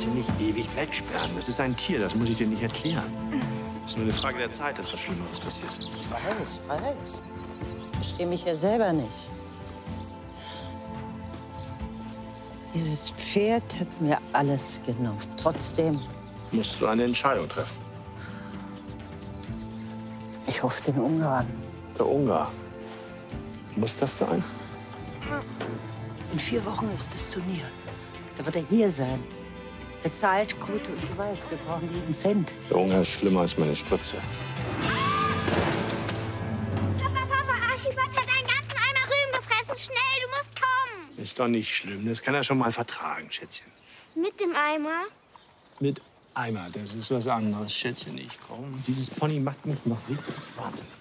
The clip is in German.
sie nicht ewig wegsperren. Das ist ein Tier, das muss ich dir nicht erklären. Es ist nur eine Frage der Zeit, dass was Schlimmeres passiert. Ich weiß. Ich verstehe mich ja selber nicht. Dieses Pferd hat mir alles genommen. Trotzdem. Musst du eine Entscheidung treffen. Ich hoffe den Ungarn. Der Ungar. Muss das sein? In 4 Wochen ist das Turnier. Da wird er hier sein. Bezahlt gut und du weißt, wir brauchen jeden Cent. Der Ungar ist schlimmer als meine Spritze. Papa, Archibald hat einen ganzen Eimer Rüben gefressen. Schnell, du musst kommen. Ist doch nicht schlimm. Das kann er schon mal vertragen, Schätzchen. Mit dem Eimer? Mit Eimer, das ist was anderes, Schätzchen. Ich komm. Dieses Pony macht mich noch richtig wahnsinnig.